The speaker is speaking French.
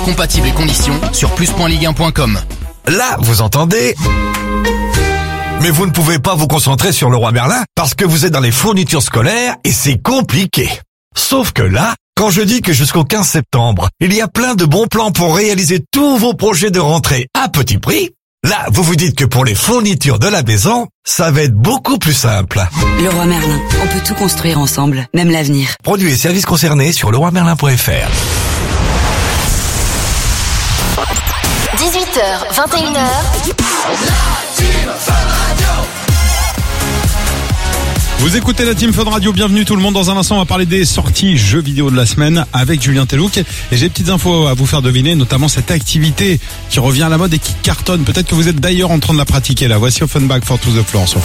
Compatible et conditions sur plus.ligue1.com. Là, vous entendez ? Mais vous ne pouvez pas vous concentrer sur Leroy Merlin parce que vous êtes dans les fournitures scolaires et c'est compliqué. Sauf que là, quand je dis que jusqu'au 15 septembre, il y a plein de bons plans pour réaliser tous vos projets de rentrée à petit prix, là, vous vous dites que pour les fournitures de la maison, ça va être beaucoup plus simple. Leroy Merlin, on peut tout construire ensemble, même l'avenir. Produits et services concernés sur leroymerlin.fr. 18h, 21h. Vous écoutez la Team Fun Radio, bienvenue tout le monde. Dans un instant, on va parler des sorties jeux vidéo de la semaine avec Julien Tellouk. Et j'ai des petites infos à vous faire deviner, notamment cette activité qui revient à la mode et qui cartonne. Peut-être que vous êtes d'ailleurs en train de la pratiquer là. Voici Offenbach for to the Floor sur